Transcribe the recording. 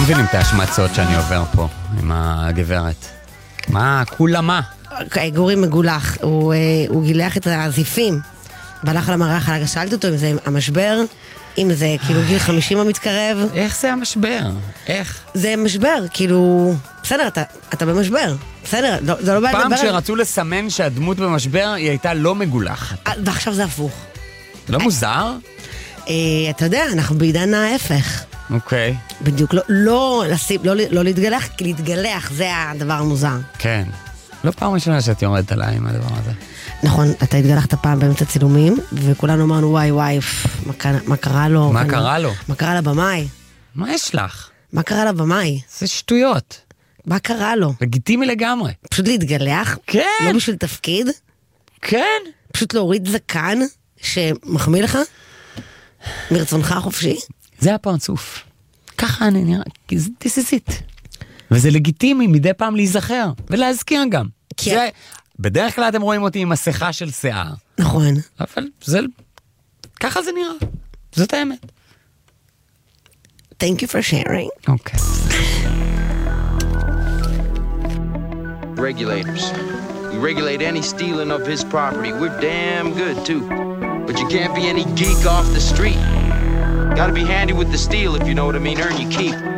מבינים את ההשמצות שאני עובר פה עם הגברת. מה? כולה מה? גורי מגולח, הוא גילח את הזיפים, והלך על המערך, שאלתי אותו אם זה המשבר, אם זה כאילו גיל 50 המתקרב. איך זה המשבר? איך? זה משבר, כאילו, בסדר, אתה במשבר, בסדר, זה לא בעיה לדבר. פעם שרצו לסמן שהדמות במשבר היא הייתה לא מגולחת. ועכשיו זה הפוך. לא מוזר? אתה יודע, אנחנו בעידן ההפך. אוקיי. בדיוק, לא להתגלח, כי להתגלח זה הדבר המוזר. כן. לא פעם ראשונה שאתי עומדת עליי עם הדבר הזה. נכון, אתה התגלחת פעם באמצע צילומים, וכולנו אמרנו וואי, מה קרה לו? מה קרה לו? מה קרה לבמאי? מה יש לך? מה קרה לבמאי? זה שטויות. מה קרה לו? לגיטימי לגמרי. פשוט להתגלח? כן. לא בשביל תפקיד? כן. פשוט להוריד זקן שמחמיא לך? מרצונך החופשי? זה הפרצוף. ככה אני נראה, this is it. וזה לגיטימי מדי פעם להיזכר, ולהזכיר גם. זה, בדרך כלל אתם רואים אותי עם מסכה של שיער. נכון. אבל זה, ככה זה נראה. זאת האמת. Thank you for sharing. אוקיי. Regulators. We regulate any stealing of his property. We're damn good too. But you can't be any geek off the street. Gotta be handy with the steel if you know what I mean. Earn your keep.